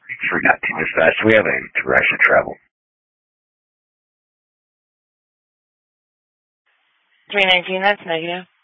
Forgot to dispatch. We have a direction of travel. 319, that's negative.